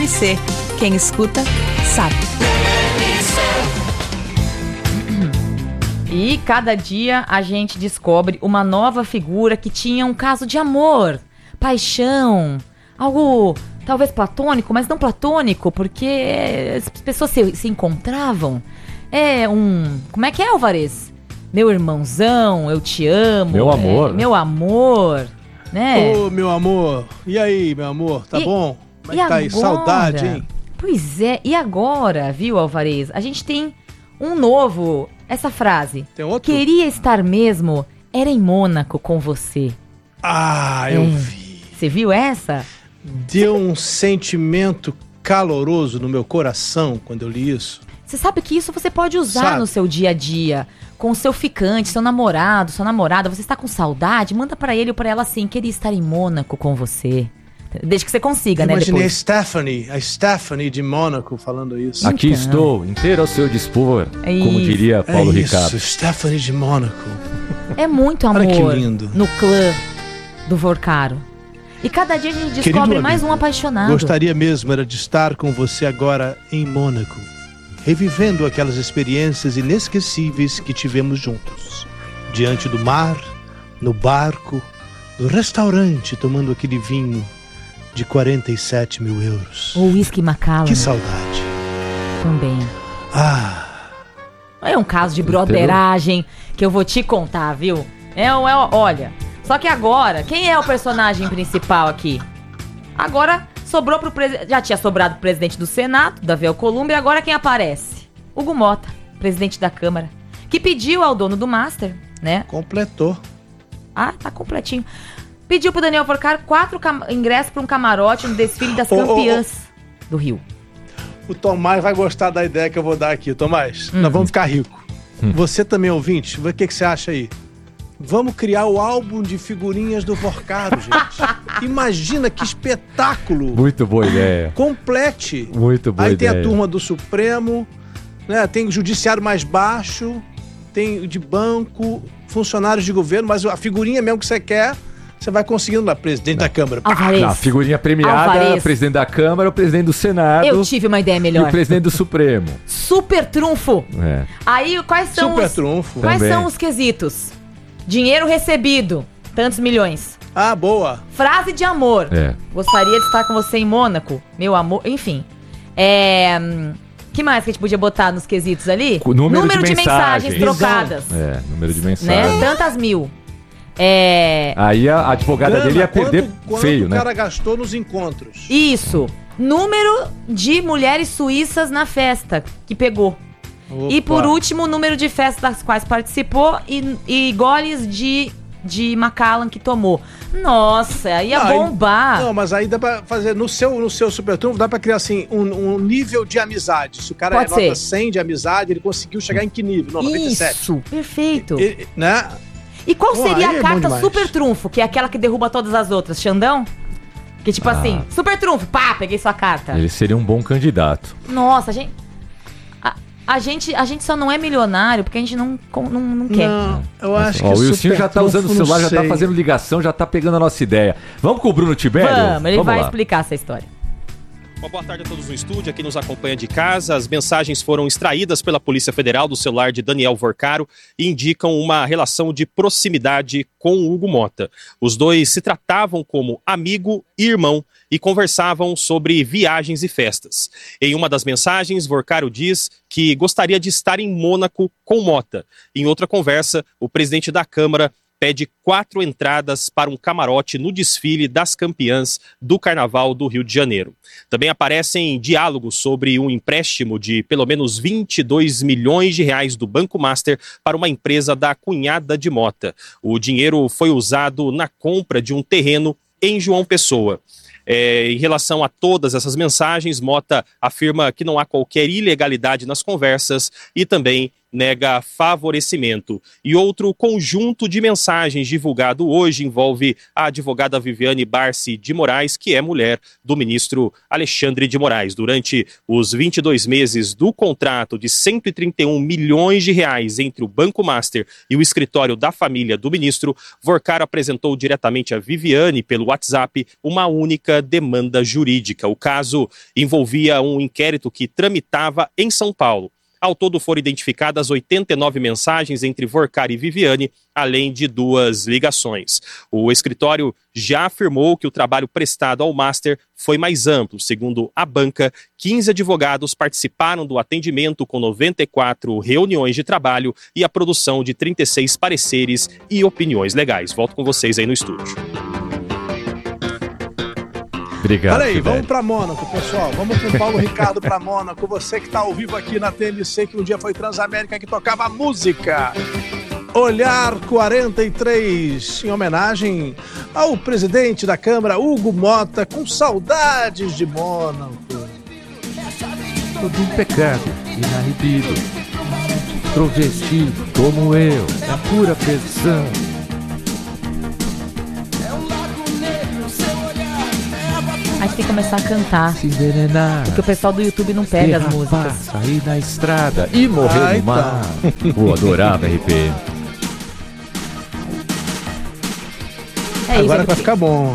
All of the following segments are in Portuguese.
Quem escuta, sabe. E cada dia a gente descobre uma nova figura que tinha um caso de amor, paixão, algo talvez platônico, mas não platônico, porque as pessoas se encontravam. Como é que é, Alvarez? Meu irmãozão, eu te amo. Meu amor. Meu amor, né? Ô, meu amor. E aí, meu amor, tá bom? Como é que tá aí? Saudade, hein? Pois é, e agora, viu, Alvarez? A gente tem um novo, essa frase. Tem outro? Queria estar mesmo, era em Mônaco com você. Eu vi. Você viu essa? Deu um sentimento caloroso no meu coração quando eu li isso. Você sabe que isso você pode usar no seu dia a dia, com o seu ficante, seu namorado, sua namorada. Você está com saudade? Manda pra ele ou pra ela assim, queria estar em Mônaco com você. Desde que você consiga, né? Imaginei depois. a Stephanie de Mônaco falando isso. Aqui estou, inteiro ao seu dispor, como diria Paulo Ricardo. Stephanie de Mônaco. É muito amor. Olha que lindo. No clã do Vorcaro. E cada dia a gente descobre mais um apaixonado. Gostaria mesmo era de estar com você agora em Mônaco, revivendo aquelas experiências inesquecíveis que tivemos juntos. Diante do mar, no barco, no restaurante, tomando aquele vinho de 47 mil euros. O whisky Macallan. Que saudade. Também. É um caso de broderagem que eu vou te contar, viu? Olha, só que agora, quem é o personagem principal aqui? Agora sobrou pro presidente. Já tinha sobrado pro presidente do Senado, Davi Alcolumbre, e agora quem aparece? Hugo Motta, presidente da Câmara, que pediu ao dono do Master, né? Completou. Tá completinho. Pediu pro Daniel Vorcaro 4 ingressos pra um camarote no desfile das campeãs do Rio. O Tomás vai gostar da ideia que eu vou dar aqui. Tomás, nós vamos ficar ricos. Você também, ouvinte, o que você acha aí? Vamos criar o álbum de figurinhas do Vorcaro, gente. Imagina que espetáculo. Muito boa ideia. Complete. Muito boa ideia. Aí tem a turma do Supremo, né? Tem o judiciário mais baixo, tem de banco, funcionários de governo, mas a figurinha mesmo que você quer, você vai conseguindo lá, presidente da Câmara. A figurinha premiada, presidente da Câmara, o presidente do Senado. Eu tive uma ideia melhor. E o presidente do Supremo. Super trunfo. Aí, quais são Quais são os quesitos? Dinheiro recebido, tantos milhões. Boa. Frase de amor. Gostaria de estar com você em Mônaco, meu amor. Enfim. Que mais que a gente podia botar nos quesitos ali? Número de mensagens trocadas. Número de mensagens. Né? Tantas mil. Aí a advogada dele ia perder feio, né? O cara gastou nos encontros. Isso. Número de mulheres suíças na festa que pegou. Opa. E por último, o número de festas das quais participou e goles de Macallan que tomou. Nossa, ia bombar. Não, mas aí dá pra fazer, no seu super trunfo, dá pra criar assim, um nível de amizade. Se o cara nota 100 de amizade, ele conseguiu chegar em que nível? Não, 97. Isso, perfeito. Né? E qual seria a carta super trunfo, que é aquela que derruba todas as outras? Xandão? Que tipo assim, super trunfo, peguei sua carta. Ele seria um bom candidato. Nossa, a gente só não é milionário porque a gente não quer. Não, eu acho que o Wilson já tá usando o celular, já tá fazendo ligação, já tá pegando a nossa ideia. Vamos com o Bruno Tibério? Vamos vai explicar essa história. Uma boa tarde a todos no estúdio, aqui nos acompanha de casa. As mensagens foram extraídas pela Polícia Federal do celular de Daniel Vorcaro e indicam uma relação de proximidade com o Hugo Motta. Os dois se tratavam como amigo e irmão e conversavam sobre viagens e festas. Em uma das mensagens, Vorcaro diz que gostaria de estar em Mônaco com Motta. Em outra conversa, o presidente da Câmara pede 4 entradas para um camarote no desfile das campeãs do Carnaval do Rio de Janeiro. Também aparecem diálogos sobre um empréstimo de pelo menos 22 milhões de reais do Banco Master para uma empresa da cunhada de Motta. O dinheiro foi usado na compra de um terreno em João Pessoa. Em relação a todas essas mensagens, Motta afirma que não há qualquer ilegalidade nas conversas e também nega favorecimento. E outro conjunto de mensagens divulgado hoje envolve a advogada Viviane Barsi de Moraes, que é mulher do ministro Alexandre de Moraes. Durante os 22 meses do contrato de 131 milhões de reais entre o Banco Master e o escritório da família do ministro, Vorcaro apresentou diretamente a Viviane pelo WhatsApp uma única demanda jurídica. O caso envolvia um inquérito que tramitava em São Paulo. Ao todo foram identificadas 89 mensagens entre Vorcaro e Viviane, além de 2 ligações. O escritório já afirmou que o trabalho prestado ao Master foi mais amplo. Segundo a banca, 15 advogados participaram do atendimento com 94 reuniões de trabalho e a produção de 36 pareceres e opiniões legais. Volto com vocês aí no estúdio. Obrigado. Olha aí, vamos para Mônaco, pessoal. Vamos com o Paulo Ricardo para Mônaco. Você que está ao vivo aqui na TMC, que um dia foi Transamérica, que tocava música. Olhar 43, em homenagem ao presidente da Câmara, Hugo Motta, com saudades de Mônaco. Todo um pecado inarribido, travesti como eu, na pura perfeição. A gente tem que começar a cantar. Se envenenar. Porque o pessoal do YouTube não pega as músicas. Sair na estrada e morrer no mar. Pô, adorava RPM. Agora vai ficar bom.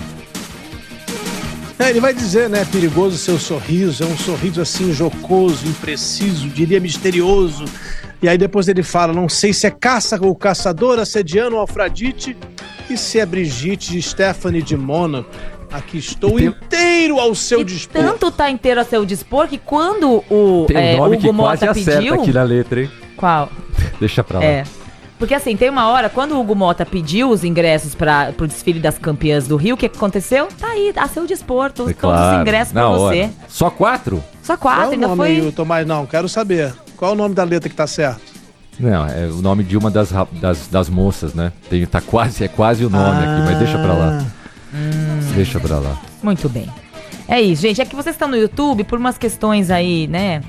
Ele vai dizer, né, perigoso seu sorriso, é um sorriso assim jocoso, impreciso, diria misterioso. E aí depois ele fala, não sei se é caça ou caçador, assediano ou Afrodite, e se é Brigitte de Stephanie de Mônaco. Aqui estou inteiro ao seu dispor. Tanto tá inteiro a seu dispor que quando o Hugo Motta pediu... aqui na letra, hein? Qual? Deixa pra lá. Porque assim, tem uma hora, quando o Hugo Motta pediu os ingressos pro desfile das campeãs do Rio, o que aconteceu? Tá aí, a seu dispor, todos os ingressos pra você. Só 4? Só 4, ainda foi... Qual o nome, Tomás? Não, quero saber. Qual é o nome da letra que tá certo? Não, é o nome de uma das moças, né? É quase o nome aqui, mas deixa pra lá. Deixa pra lá. Muito bem. É isso, gente. É que vocês estão no YouTube, por umas questões aí, né,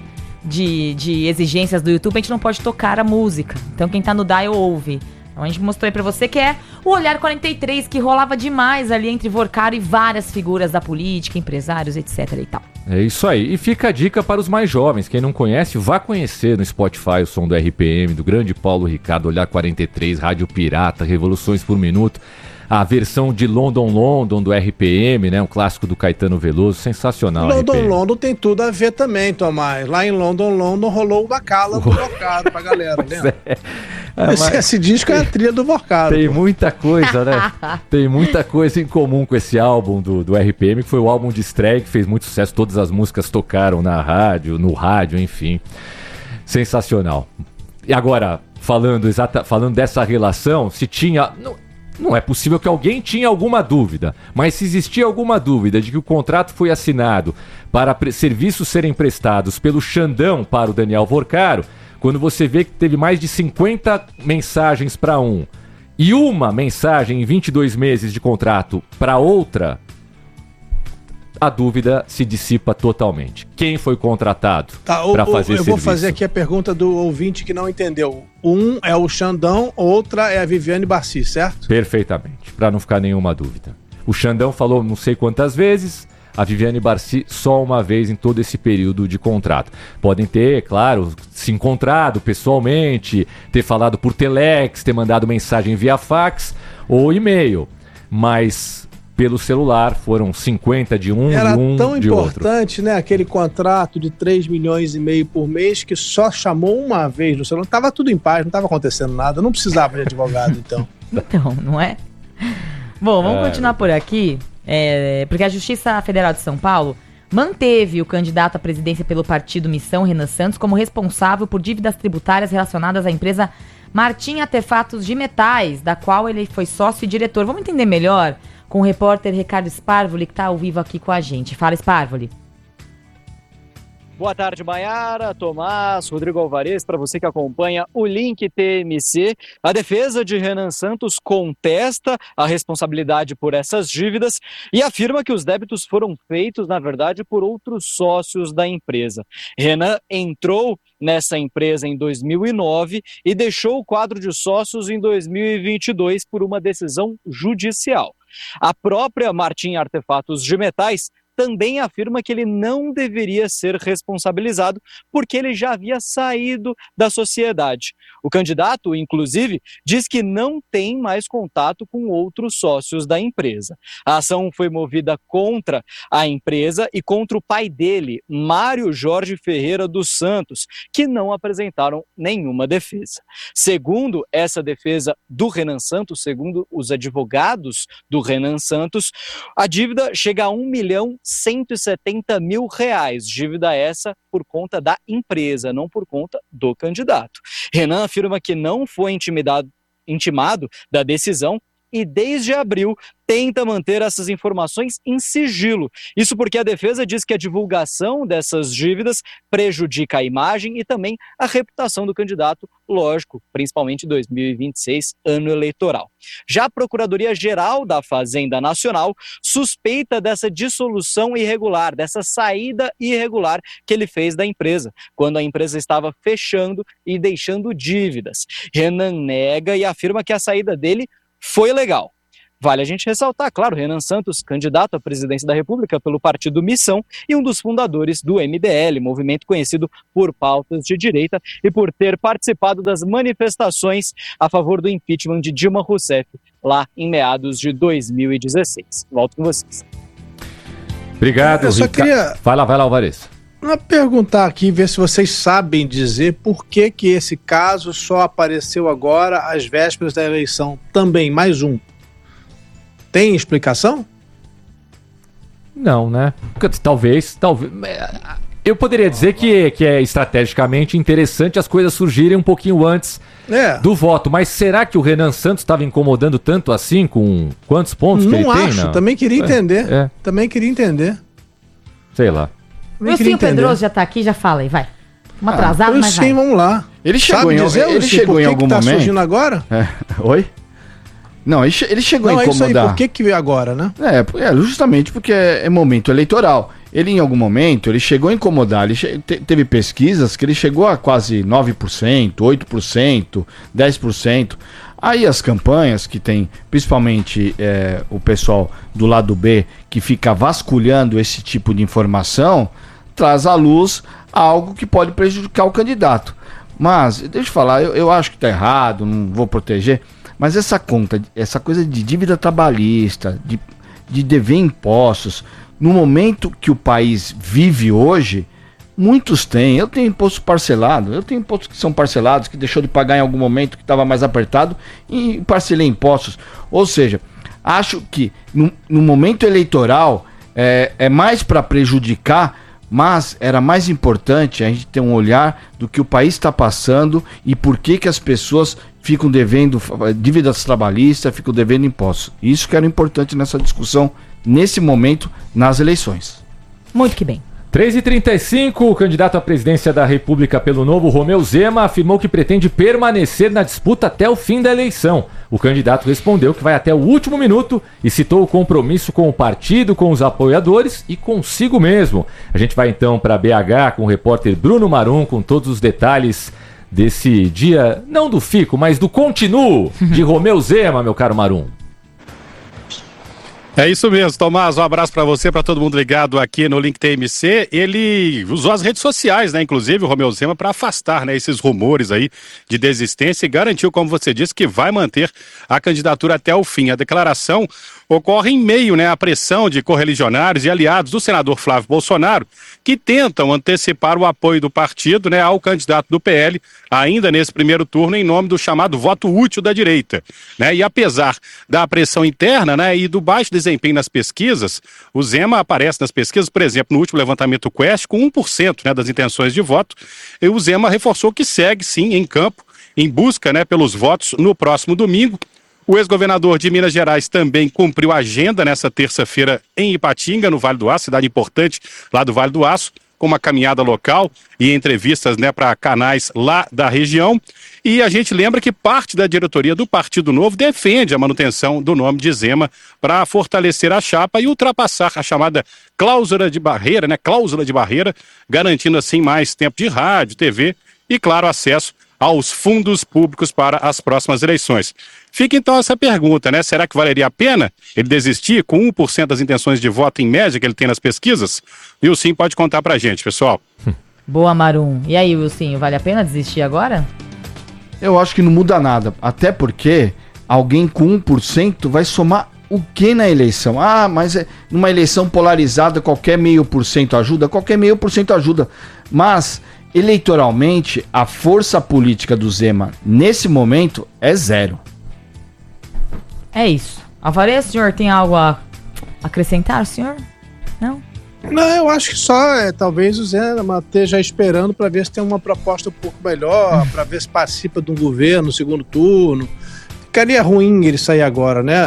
de exigências do YouTube, a gente não pode tocar a música. Então quem tá no dial ouve. Então a gente mostrou aí pra você que é o Olhar 43, que rolava demais ali entre Vorcaro e várias figuras da política, empresários, etc e tal. É isso aí. E fica a dica para os mais jovens. Quem não conhece, vá conhecer no Spotify o som do RPM, do grande Paulo Ricardo, Olhar 43, Rádio Pirata, Revoluções por Minuto. A versão de London do RPM, né? Um clássico do Caetano Veloso, sensacional. London tem tudo a ver também, Tomás. Lá em London rolou o bacala do Vorcaro pra galera, lembra? Esse disco é a trilha do Vorcaro. Tem muita coisa, né? Tem muita coisa em comum com esse álbum do RPM, que foi o álbum de estreia, que fez muito sucesso. Todas as músicas tocaram na rádio, no rádio, enfim. Sensacional. E agora, falando dessa relação, se tinha... Não é possível que alguém tinha alguma dúvida, mas se existia alguma dúvida de que o contrato foi assinado para serviços serem prestados pelo Xandão para o Daniel Vorcaro, quando você vê que teve mais de 50 mensagens para um e uma mensagem em 22 meses de contrato para outra, a dúvida se dissipa totalmente. Quem foi contratado para fazer serviço? Eu vou fazer aqui a pergunta do ouvinte que não entendeu. Um é o Xandão, outra é a Viviane Barsi, certo? Perfeitamente, para não ficar nenhuma dúvida. O Xandão falou não sei quantas vezes, a Viviane Barsi só uma vez em todo esse período de contrato. Podem ter, claro, se encontrado pessoalmente, ter falado por telex, ter mandado mensagem via fax ou e-mail, mas... Pelo celular, foram 50 de um e um de outro. Era tão importante, né, aquele contrato de 3,5 milhões por mês que só chamou uma vez no celular. Tava tudo em paz, não estava acontecendo nada, não precisava de advogado, então. Então, não é? Bom, vamos continuar por aqui, porque a Justiça Federal de São Paulo manteve o candidato à presidência pelo partido Missão, Renan Santos, como responsável por dívidas tributárias relacionadas à empresa Martim Artefatos de Metais, da qual ele foi sócio e diretor. Vamos entender melhor com o repórter Ricardo Sparvoli, que está ao vivo aqui com a gente. Fala, Sparvoli. Boa tarde, Maiara, Tomás, Rodrigo Alvarez, para você que acompanha o Link TMC. A defesa de Renan Santos contesta a responsabilidade por essas dívidas e afirma que os débitos foram feitos, na verdade, por outros sócios da empresa. Renan entrou nessa empresa em 2009 e deixou o quadro de sócios em 2022 por uma decisão judicial. A própria Martim Artefatos de Metais também afirma que ele não deveria ser responsabilizado porque ele já havia saído da sociedade. O candidato, inclusive, diz que não tem mais contato com outros sócios da empresa. A ação foi movida contra a empresa e contra o pai dele, Mário Jorge Ferreira dos Santos, que não apresentaram nenhuma defesa. Segundo essa defesa do Renan Santos, segundo os advogados do Renan Santos, a dívida chega a R$1.170.000, dívida essa por conta da empresa, não por conta do candidato. Renan afirma que não foi intimado da decisão e desde abril tenta manter essas informações em sigilo. Isso porque a defesa diz que a divulgação dessas dívidas prejudica a imagem e também a reputação do candidato, lógico, principalmente em 2026, ano eleitoral. Já a Procuradoria-Geral da Fazenda Nacional suspeita dessa dissolução irregular, dessa saída irregular que ele fez da empresa, quando a empresa estava fechando e deixando dívidas. Renan nega e afirma que a saída dele foi legal. Vale a gente ressaltar, claro, Renan Santos, candidato à presidência da República pelo partido Missão e um dos fundadores do MBL, movimento conhecido por pautas de direita e por ter participado das manifestações a favor do impeachment de Dilma Rousseff lá em meados de 2016. Volto com vocês. Obrigado, Eu só queria... Vai lá, Alvarez. Perguntar aqui, ver se vocês sabem dizer por que esse caso só apareceu agora às vésperas da eleição. Também, mais um. Tem explicação? Não, né? Talvez. Eu poderia dizer que é estrategicamente interessante as coisas surgirem um pouquinho antes do voto, mas será que o Renan Santos estava incomodando tanto assim com quantos pontos que ele tem? Não acho, também queria entender. Também queria entender. Sei lá. O Silvio Pedroso já tá aqui, já fala aí, vai. Uma atrasada, mas vai. Sim, vamos lá. Ele chegou em algum momento. Surgindo agora? Oi? Não, ele chegou a incomodar. É isso aí, por que veio agora, né? Justamente porque é momento eleitoral. Ele, em algum momento, ele chegou a incomodar. Ele teve pesquisas que ele chegou a quase 9%, 8%, 10%. Aí as campanhas que tem, principalmente o pessoal do lado B, que fica vasculhando esse tipo de informação, traz à luz algo que pode prejudicar o candidato. Mas, deixa eu falar, eu acho que está errado, não vou proteger, mas essa coisa de dívida trabalhista, de dever impostos, no momento que o país vive hoje, muitos têm. Eu tenho imposto parcelado, eu tenho impostos que são parcelados, que deixou de pagar em algum momento que estava mais apertado e parcelei impostos. Ou seja, acho que no momento eleitoral é mais para prejudicar, mas era mais importante a gente ter um olhar do que o país está passando e por que as pessoas ficam devendo dívidas trabalhistas, ficam devendo impostos. Isso que era importante nessa discussão, nesse momento, nas eleições. Muito que bem. 3h35, o candidato à presidência da República pelo Novo, Romeu Zema, afirmou que pretende permanecer na disputa até o fim da eleição. O candidato respondeu que vai até o último minuto e citou o compromisso com o partido, com os apoiadores e consigo mesmo. A gente vai então para BH com o repórter Bruno Marum com todos os detalhes desse dia, não do fico, mas do continuo de Romeu Zema, meu caro Marum. É isso mesmo, Tomás, um abraço para você, para todo mundo ligado aqui no Link TMC. Ele usou as redes sociais, né, inclusive o Romeu Zema, para afastar, né, esses rumores aí de desistência e garantiu, como você disse, que vai manter a candidatura até o fim. A declaração ocorre em meio, né, à pressão de correligionários e aliados do senador Flávio Bolsonaro, que tentam antecipar o apoio do partido, né, ao candidato do PL, ainda nesse primeiro turno, em nome do chamado voto útil da direita, né? E apesar da pressão interna, né, e do baixo desempenho nas pesquisas, o Zema aparece nas pesquisas, por exemplo, no último levantamento Quest, com 1%, né, das intenções de voto, e o Zema reforçou que segue, sim, em campo, em busca, né, pelos votos no próximo domingo. O ex-governador de Minas Gerais também cumpriu a agenda nessa terça-feira em Ipatinga, no Vale do Aço, cidade importante lá do Vale do Aço, com uma caminhada local e entrevistas, né, para canais lá da região. E a gente lembra que parte da diretoria do Partido Novo defende a manutenção do nome de Zema para fortalecer a chapa e ultrapassar a chamada cláusula de barreira, garantindo assim mais tempo de rádio, TV e, claro, acesso aos fundos públicos para as próximas eleições. Fica então essa pergunta, né? Será que valeria a pena ele desistir com 1% das intenções de voto em média que ele tem nas pesquisas? E o Sim pode contar pra gente, pessoal. Boa, Marum. E aí, Wilson, vale a pena desistir agora? Eu acho que não muda nada, até porque alguém com 1% vai somar o que na eleição? Ah, mas numa eleição polarizada qualquer 0,5% ajuda? Qualquer 0,5% ajuda, mas eleitoralmente a força política do Zema nesse momento é 0. É isso. Alvarez, o senhor tem algo a acrescentar, senhor? Não? Não, eu acho que só, talvez o Zema esteja esperando para ver se tem uma proposta um pouco melhor, para ver se participa de um governo no segundo turno. Ficaria ruim ele sair agora, né?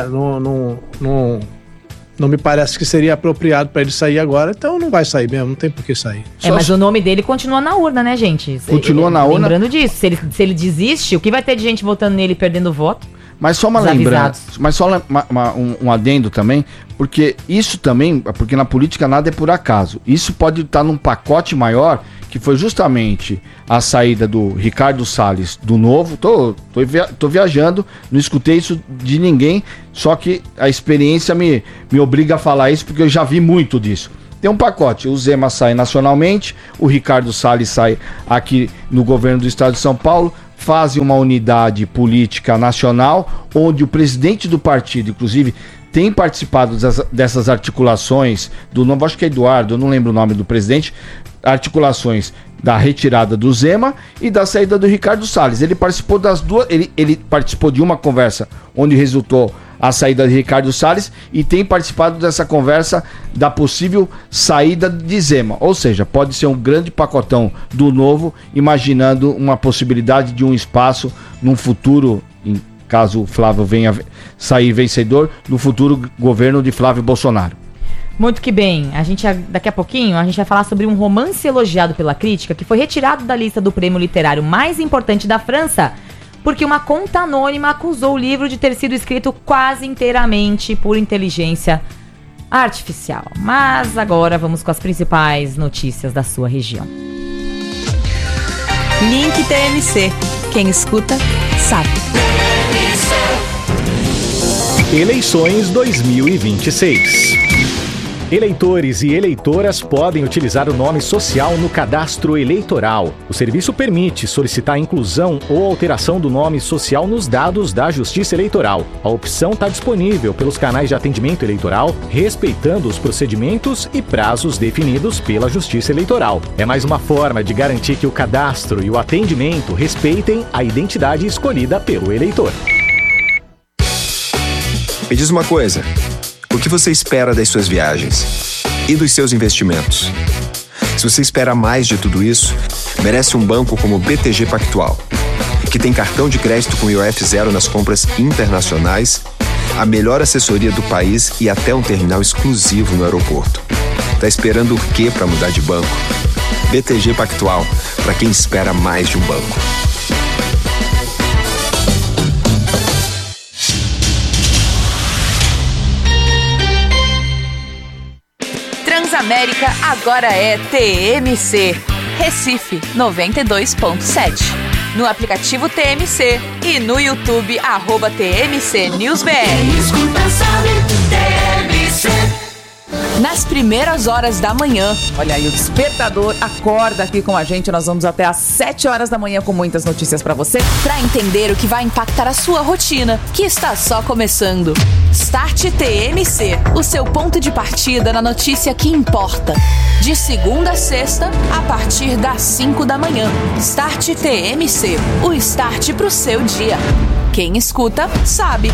Não me parece que seria apropriado para ele sair agora, então não vai sair mesmo, não tem por que sair. Mas o nome dele continua na urna, né, gente? Continua na urna. Lembrando disso, se ele desiste, o que vai ter de gente votando nele e perdendo voto? Mas só uma lembrança, um adendo também, porque isso também, porque na política nada é por acaso. Isso pode estar num pacote maior, que foi justamente a saída do Ricardo Salles do Novo. Tô viajando, não escutei isso de ninguém, só que a experiência me obriga a falar isso, porque eu já vi muito disso. Tem um pacote, o Zema sai nacionalmente, o Ricardo Salles sai aqui no governo do estado de São Paulo, fazem uma unidade política nacional, onde o presidente do partido, inclusive, tem participado dessas articulações do novo, acho que é Eduardo, eu não lembro o nome do presidente, articulações da retirada do Zema e da saída do Ricardo Salles. Ele participou das duas, ele participou de uma conversa onde resultou a saída de Ricardo Salles e tem participado dessa conversa da possível saída de Zema. Ou seja, pode ser um grande pacotão do Novo, imaginando uma possibilidade de um espaço num futuro, em caso o Flávio venha sair vencedor, no futuro governo de Flávio Bolsonaro. Muito que bem, daqui a pouquinho a gente vai falar sobre um romance elogiado pela crítica que foi retirado da lista do prêmio literário mais importante da França, porque uma conta anônima acusou o livro de ter sido escrito quase inteiramente por inteligência artificial. Mas agora vamos com as principais notícias da sua região. Link TMC. Quem escuta, sabe. Eleições 2026. Eleitores e eleitoras podem utilizar o nome social no cadastro eleitoral. O serviço permite solicitar a inclusão ou alteração do nome social nos dados da Justiça Eleitoral. A opção está disponível pelos canais de atendimento eleitoral, respeitando os procedimentos e prazos definidos pela Justiça Eleitoral. É mais uma forma de garantir que o cadastro e o atendimento respeitem a identidade escolhida pelo eleitor. Me diz uma coisa. O que você espera das suas viagens? E dos seus investimentos? Se você espera mais de tudo isso, merece um banco como o BTG Pactual, que tem cartão de crédito com IOF zero nas compras internacionais, a melhor assessoria do país e até um terminal exclusivo no aeroporto. Tá esperando o quê para mudar de banco? BTG Pactual, para quem espera mais de um banco. Transamérica agora é TMC. Recife 92.7. No aplicativo TMC e no YouTube @TMC News BR. Nas primeiras horas da manhã. Olha aí, o Despertador acorda aqui com a gente. Nós vamos até às 7 horas da manhã com muitas notícias pra você. Pra entender o que vai impactar a sua rotina, que está só começando. Start TMC, o seu ponto de partida na notícia que importa. De segunda a sexta, a partir das 5 da manhã. Start TMC, o start pro seu dia. Quem escuta, sabe.